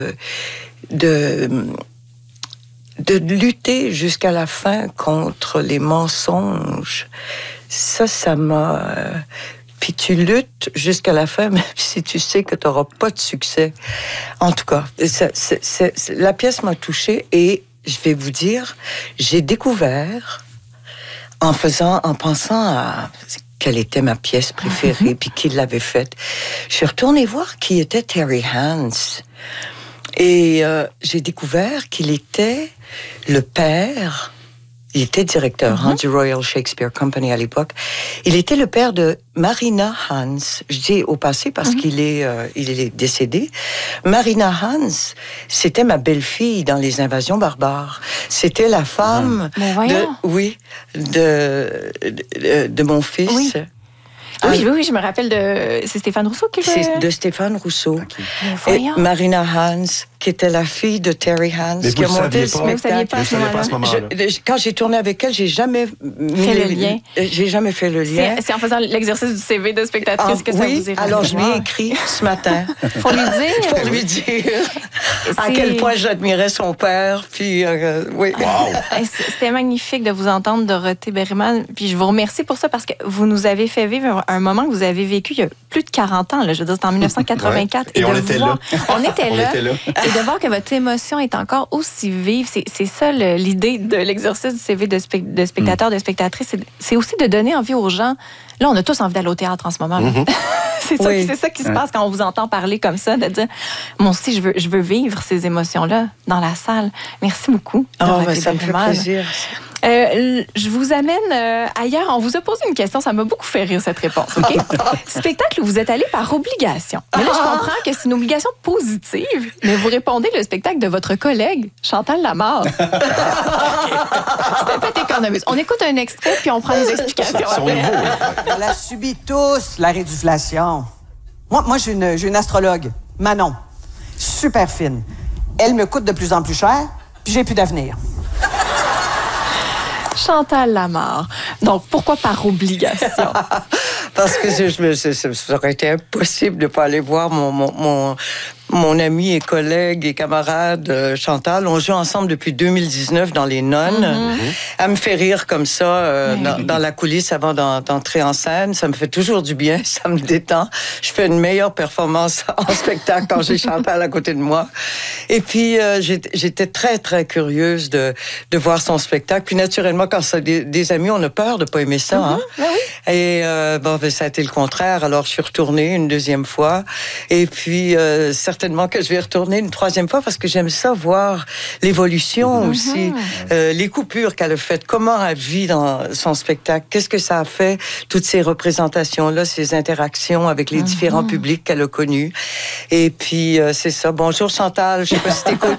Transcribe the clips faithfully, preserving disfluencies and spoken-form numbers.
de, de lutter jusqu'à la fin contre les mensonges. Ça, ça m'a... Euh, puis tu luttes jusqu'à la fin, même si tu sais que tu n'auras pas de succès. En tout cas, ça, c'est, c'est, c'est, la pièce m'a touchée et je vais vous dire, j'ai découvert, en faisant, en pensant à quelle était ma pièce préférée, mm-hmm. puis qui l'avait faite, je suis retournée voir qui était Terry Hans. Et euh, j'ai découvert qu'il était le père... Il était directeur mm-hmm. hein, du Royal Shakespeare Company à l'époque. Il était le père de Marina Hans. Je dis au passé parce mm-hmm. qu'il est, euh, il est décédé. Marina Hans, c'était ma belle-fille dans Les Invasions barbares. C'était la femme mm. de, oui, de, de, de mon fils. Oui. Oui, oui, oui, je me rappelle de... C'est Stéphane Rousseau qui jouait... C'est de Stéphane Rousseau. Okay. Et Marina Hans, qui était la fille de Terry Hans, mais qui a monté le pas. spectacle. Mais vous saviez pas à ce moment-là. moment-là. Je, quand j'ai tourné avec elle, j'ai jamais fait le lien. J'ai jamais fait le lien. C'est, c'est en faisant l'exercice du C V de spectatrice ah, que ça oui, vous est alors je lui ai écrit ce matin. Pour lui dire. Pour lui dire à quel point j'admirais son père. Puis, euh, oui. Wow. C'était magnifique de vous entendre, Dorothée Berryman. Puis je vous remercie pour ça parce que vous nous avez fait vivre un moment que vous avez vécu il y a plus de quarante ans. Là, je veux dire, c'était en dix-neuf cent quatre-vingt-quatre. Ouais. Et, et on, était voir, on était là. on était là. Et de voir que votre émotion est encore aussi vive, c'est, c'est ça le, l'idée de l'exercice du C V de, spe- de spectateur, mm. de spectatrice. C'est, c'est aussi de donner envie aux gens. Là, on a tous envie d'aller au théâtre en ce moment. Mm-hmm. c'est, ça, oui. c'est ça qui se passe quand on vous entend parler comme ça, de dire, moi aussi, je veux, je veux vivre ces émotions-là dans la salle. Merci beaucoup. Oh, ben, ça me fait plaisir. Euh, je vous amène euh, ailleurs. On vous a posé une question, ça m'a beaucoup fait rire cette réponse. Okay? Spectacle où vous êtes allé par obligation. Mais là, je comprends que c'est une obligation positive, mais vous répondez le spectacle de votre collègue, Chantal Lamarre. C'était pas économiste. On écoute un extrait, puis on prend les explications. Son niveau. On l'a subi tous, la réduflation. Moi, moi j'ai, une, j'ai une astrologue, Manon, super fine. Elle me coûte de plus en plus cher, puis j'ai plus d'avenir. Chantal Lamarre. Donc, pourquoi par obligation? Parce que je, je, ça, ça aurait été impossible de ne pas aller voir mon, mon, mon, mon ami et collègue et camarade euh, Chantal. On joue ensemble depuis deux mille dix-neuf dans Les Nonnes. Mm-hmm. Elle me fait rire comme ça euh, mm-hmm. dans, dans la coulisse avant d'en, d'entrer en scène. Ça me fait toujours du bien, ça me détend. Je fais une meilleure performance en spectacle quand j'ai Chantal à côté de moi. Et puis, euh, j'étais, j'étais très, très curieuse de, de voir son spectacle. Puis naturellement, quand c'est des, des amis, on a peur de ne pas aimer ça. Mm-hmm. Hein? Ben oui. Et euh, bon, ben, ça a été le contraire. Alors, je suis retournée une deuxième fois. Et puis, euh, certainement que je vais retourner une troisième fois parce que j'aime ça, voir l'évolution mm-hmm. aussi. Euh, les coupures qu'elle a faites, comment elle vit dans son spectacle, qu'est-ce que ça a fait, toutes ces représentations-là, ces interactions avec les mm-hmm. différents publics qu'elle a connus. Et puis, euh, c'est ça. Bonjour Chantal, je sais pas si t'écoutes.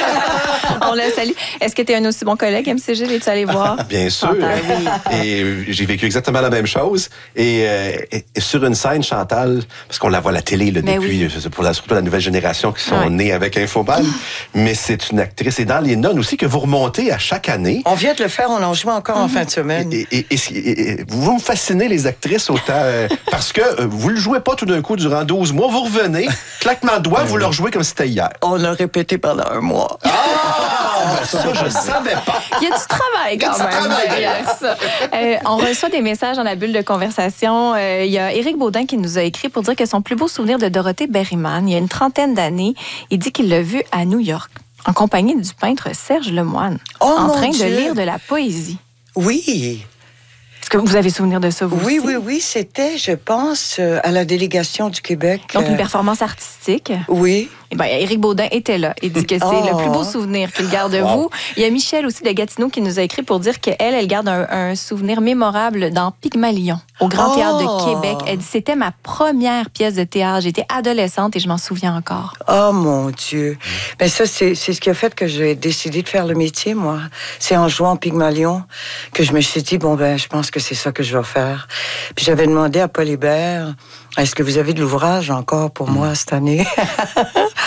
On la salue. Est-ce que tu es un aussi bon collègue, M C G? Es-tu allé voir? Bien sûr. Chantal, oui. Et j'ai vécu exactement la même chose. Et, euh, et, et sur une scène, Chantal, parce qu'on la voit à la télé là, depuis, oui. pour la, surtout la nouvelle génération qui sont ouais. nés avec Infobal, mais c'est une actrice. Et dans Les Nonnes aussi, que vous remontez à chaque année. On vient de le faire, on en joue encore mm-hmm. en fin de semaine. Et, et, et, et vous me fascinez, les actrices, autant euh, parce que euh, vous le jouez pas tout d'un coup durant douze mois, vous revenez, claquement de doigts, vous le rejouez comme si c'était hier. On l'a répété pendant un mois. Ah! Ça, je savais pas. Il y a du travail quand même travail. derrière ça. Euh, on reçoit des messages dans la bulle de conversation. Euh, il y a Éric Baudin qui nous a écrit pour dire que son plus beau souvenir de Dorothée Berryman, il y a une trentaine d'années, il dit qu'il l'a vue à New York, en compagnie du peintre Serge Lemoine, oh, en train Dieu. de lire de la poésie. Oui. Est-ce que vous avez souvenir de ça, vous Oui, aussi? oui, oui. C'était, je pense, à la délégation du Québec. Donc, une performance artistique. Oui. Eh bien, Éric Baudin était là. Il dit que c'est oh. le plus beau souvenir qu'il garde de wow. vous. Il y a Michel aussi de Gatineau qui nous a écrit pour dire qu'elle, elle garde un, un souvenir mémorable dans Pygmalion, au Grand oh. Théâtre de Québec. Elle dit, c'était ma première pièce de théâtre. J'étais adolescente et je m'en souviens encore. Oh, mon Dieu. Ben ça, c'est, c'est ce qui a fait que j'ai décidé de faire le métier, moi. C'est en jouant Pygmalion que je me suis dit, bon, ben, je pense que c'est ça que je vais faire. Puis j'avais demandé à Paul Hébert, est-ce que vous avez de l'ouvrage encore pour moi cette année?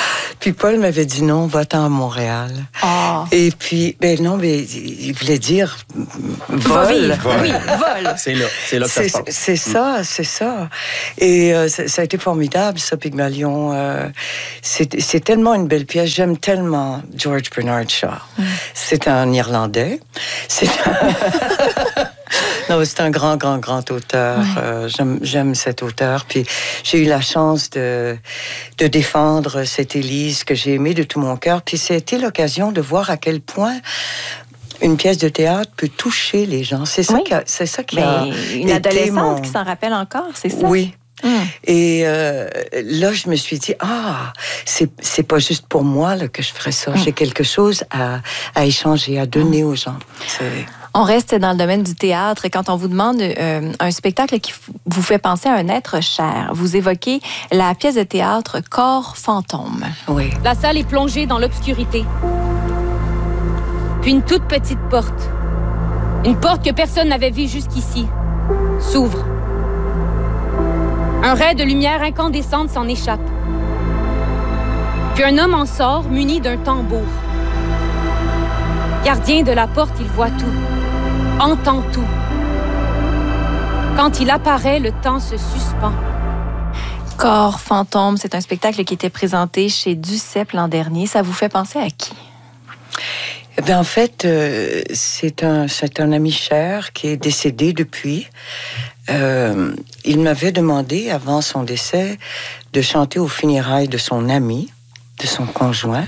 Puis Paul m'avait dit non, va-t'en à Montréal. Oh. Et puis, ben non, mais il voulait dire vol. vol. Oui, vol. C'est là, c'est là que ça se passe. C'est ça, c'est ça. Et euh, ça, ça a été formidable, ça, Pygmalion. Euh, c'est, c'est tellement une belle pièce. J'aime tellement George Bernard Shaw. Mm. C'est un Irlandais. C'est un... Non, c'est un grand, grand, grand auteur. Ouais. Euh, j'aime, j'aime cet auteur. Puis j'ai eu la chance de, de défendre cette Élise que j'ai aimée de tout mon cœur. Puis c'était l'occasion de voir à quel point une pièce de théâtre peut toucher les gens. C'est ça, oui. qui, a, c'est ça qui Mais a une été adolescente mon... qui s'en rappelle encore, c'est ça? Oui. Mmh. Et euh, là, je me suis dit, ah, c'est, c'est pas juste pour moi là, que je ferais ça. Mmh. J'ai quelque chose à, à échanger, à donner mmh. aux gens. C'est... On reste dans le domaine du théâtre. Quand on vous demande euh, un spectacle qui vous fait penser à un être cher, vous évoquez la pièce de théâtre Corps fantôme. Oui. La salle est plongée dans l'obscurité. Puis une toute petite porte, une porte que personne n'avait vue jusqu'ici, s'ouvre. Un ray de lumière incandescente s'en échappe. Puis un homme en sort muni d'un tambour. Gardien de la porte, il voit tout. Entend tout. Quand il apparaît, le temps se suspend. Corps fantôme, c'est un spectacle qui était présenté chez Duceppe l'an dernier. Ça vous fait penser à qui? Eh bien, en fait, euh, c'est un, c'est un ami cher qui est décédé depuis. Euh, il m'avait demandé, avant son décès, de chanter aux funérailles de son ami, de son conjoint.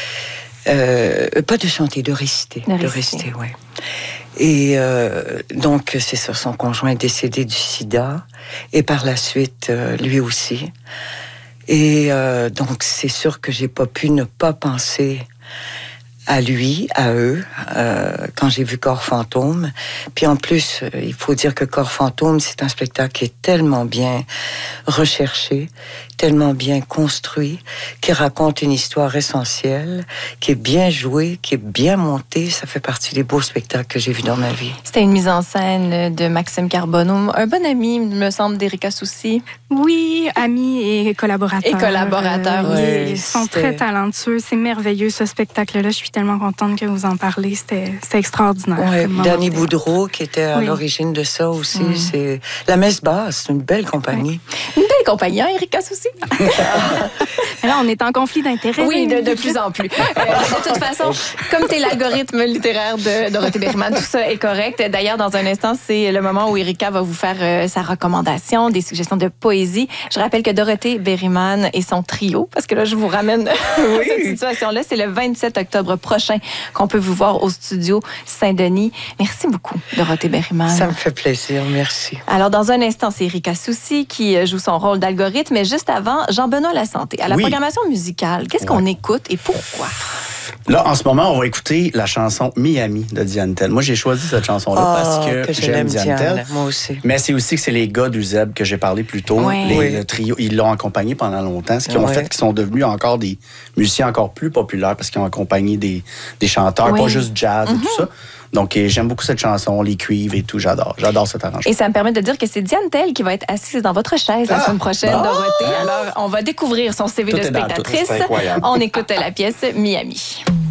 Euh, pas de chanter, de réciter. De réciter, de réciter ouais. Et euh, donc, c'est ça, son conjoint est décédé du sida, et par la suite, euh, lui aussi. Et euh, donc, c'est sûr que j'ai pas pu ne pas penser à lui, à eux, euh, quand j'ai vu Corps fantôme. Puis en plus, euh, il faut dire que Corps fantôme, c'est un spectacle qui est tellement bien recherché, tellement bien construit, qui raconte une histoire essentielle, qui est bien jouée, qui est bien montée. Ça fait partie des beaux spectacles que j'ai vus dans ma vie. C'était une mise en scène de Maxime Carbonneau, un bon ami, il me semble, d'Erika Soucy. Oui, ami et collaborateur. Et collaborateur, euh, oui. Ils sont c'était... très talentueux. C'est merveilleux, ce spectacle-là. Je suis tellement contente que vous en parlez. C'était, c'était extraordinaire. Oui, Danny Boudreau, qui était à oui. l'origine de ça aussi. Mm. C'est la Messe Basse, c'est une belle compagnie. Oui. Une belle compagnie, hein, Erika Soucy? Là, on est en conflit d'intérêts. Oui, de, de plus en plus. Euh, de toute façon, comme t'es l'algorithme littéraire de Dorothée Berryman, tout ça est correct. D'ailleurs, dans un instant, c'est le moment où Erika va vous faire euh, sa recommandation, des suggestions de poésie. Je rappelle que Dorothée Berryman et son trio, parce que là, je vous ramène oui. cette situation-là, c'est le vingt-sept octobre prochain qu'on peut vous voir au studio Saint-Denis. Merci beaucoup, Dorothée Berryman. Ça me fait plaisir, merci. Alors, dans un instant, c'est Erika Soucy qui joue son rôle d'algorithme, mais juste avant, Jean-Benoît Lasanté. À la oui. programmation musicale, qu'est-ce ouais. qu'on écoute et pourquoi? Là, en ce moment, on va écouter la chanson Miami de Diane Tell. Moi, j'ai choisi cette chanson-là oh, parce que, que j'aime Diane, Diane Tell. Moi aussi. Mais c'est aussi que c'est les gars du Zeb que j'ai parlé plus tôt. Oui. Les, oui. Le trio, ils l'ont accompagné pendant longtemps, ce qui oui. ont fait qu'ils sont devenus encore des musiciens encore plus populaires parce qu'ils ont accompagné des, des chanteurs, oui. pas juste jazz mm-hmm. et tout ça. Donc, j'aime beaucoup cette chanson, les cuivres et tout. J'adore. J'adore cet arrangement. Et ça me permet de dire que c'est Diane Tell qui va être assise dans votre chaise ah, la semaine prochaine, bon. Dorothée. Alors, on va découvrir son C V tout de spectatrice. On écoute la pièce Miami.